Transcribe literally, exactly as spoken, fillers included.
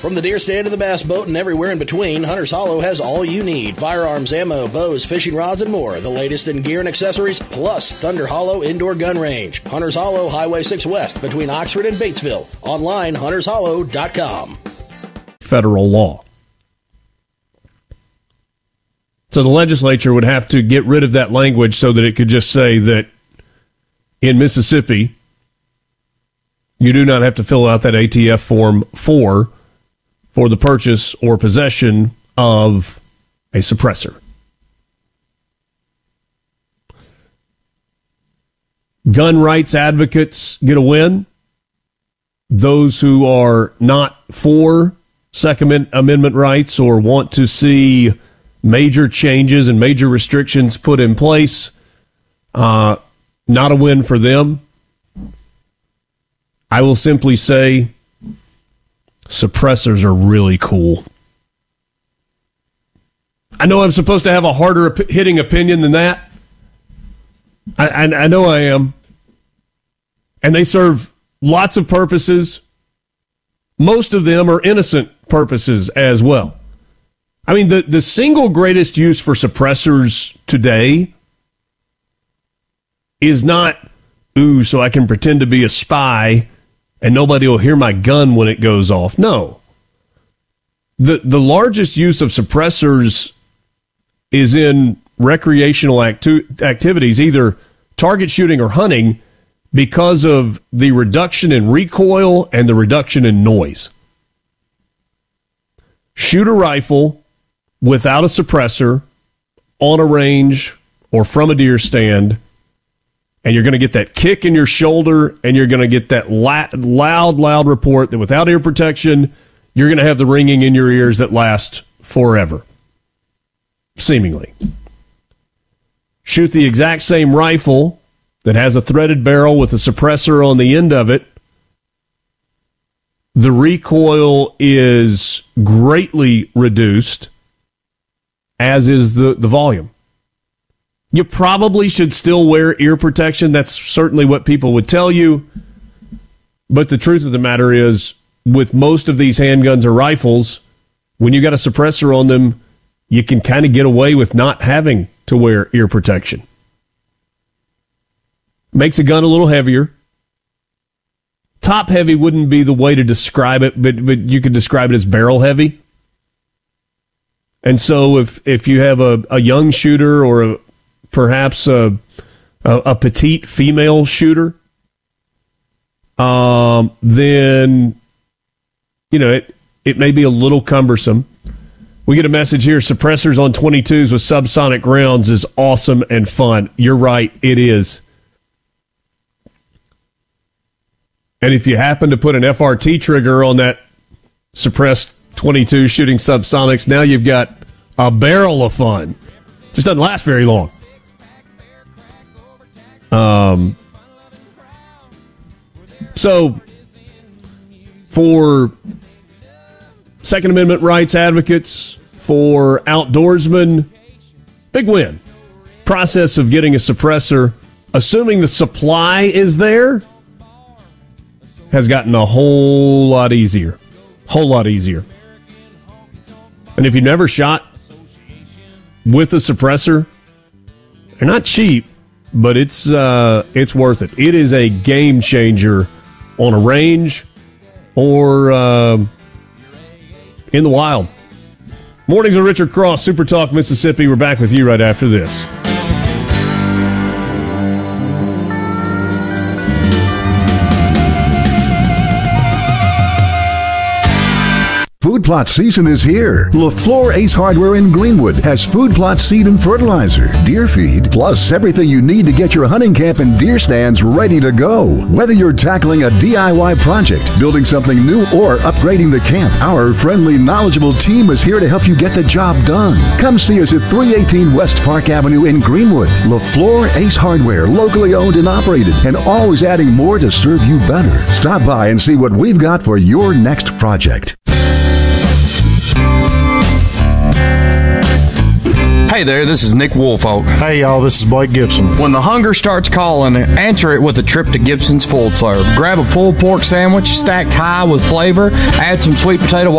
From the deer stand to the bass boat and everywhere in between, Hunter's Hollow has all you need. Firearms, ammo, bows, fishing rods, and more. The latest in gear and accessories, plus Thunder Hollow Indoor Gun Range. Hunter's Hollow, Highway six West, between Oxford and Batesville. Online, hunters hollow dot com. Federal law. So the legislature would have to get rid of that language so that it could just say that in Mississippi, you do not have to fill out that A T F Form four for the purchase or possession of a suppressor. Gun rights advocates get a win. Those who are not for Second Amendment rights or want to see major changes and major restrictions put in place, uh, not a win for them. I will simply say suppressors are really cool. I know I'm supposed to have a harder op- hitting opinion than that. I, I, I know I am. And they serve lots of purposes. Most of them are innocent purposes as well. I mean, the, the single greatest use for suppressors today is not, ooh, so I can pretend to be a spy and nobody will hear my gun when it goes off. No. The, the largest use of suppressors is in recreational actu- activities, either target shooting or hunting, because of the reduction in recoil and the reduction in noise. Shoot a rifle without a suppressor on a range or from a deer stand, and you're going to get that kick in your shoulder, and you're going to get that la- loud, loud report that without ear protection, you're going to have the ringing in your ears that lasts forever, seemingly. Shoot the exact same rifle that has a threaded barrel with a suppressor on the end of it. The recoil is greatly reduced, as is the, the volume. You probably should still wear ear protection. That's certainly what people would tell you. But the truth of the matter is, with most of these handguns or rifles, when you got a suppressor on them, you can kind of get away with not having to wear ear protection. Makes a gun a little heavier. Top heavy wouldn't be the way to describe it, but, but you could describe it as barrel heavy. And so if, if you have a, a young shooter or a, perhaps a, a, a petite female shooter, um, then, you know, it, it may be a little cumbersome. We get a message here, suppressors on twenty-twos with subsonic rounds is awesome and fun. You're right, it is. And if you happen to put an F R T trigger on that suppressed twenty-two shooting subsonics, now you've got a barrel of fun. Just doesn't last very long. Um. So, for Second Amendment rights advocates, for outdoorsmen, big win. Process of getting a suppressor, assuming the supply is there, has gotten a whole lot easier. Whole lot easier. And if you never shot with a suppressor, they're not cheap, but it's uh, it's worth it. It is a game changer on a range or uh, in the wild. Mornings with Richard Cross, Super Talk Mississippi. We're back with you right after this. Food plot season is here. LaFleur Ace Hardware in Greenwood has food plot seed and fertilizer, deer feed, plus everything you need to get your hunting camp and deer stands ready to go. Whether you're tackling a D I Y project, building something new, or upgrading the camp, our friendly, knowledgeable team is here to help you get the job done. Come see us at three eighteen West Park Avenue in Greenwood. LaFleur Ace Hardware, locally owned and operated, and always adding more to serve you better. Stop by and see what we've got for your next project. Hey there, this is Nick Woolfolk. Hey y'all, this is Blake Gibson. When the hunger starts calling, answer it with a trip to Gibson's Full Serve. Grab a pulled pork sandwich stacked high with flavor, add some sweet potato